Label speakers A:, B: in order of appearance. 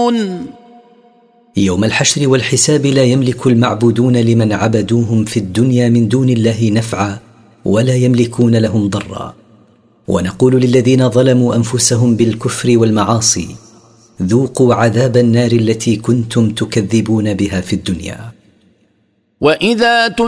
A: يملكون.
B: يوم الحشر والحساب لا يملك المعبودون لمن عبدوهم في الدنيا من دون الله نفعا ولا يملكون لهم ضرا. ونقول للذين ظلموا أنفسهم بالكفر والمعاصي: ذوقوا عذاب النار التي كنتم تكذبون بها في الدنيا.
A: وإذا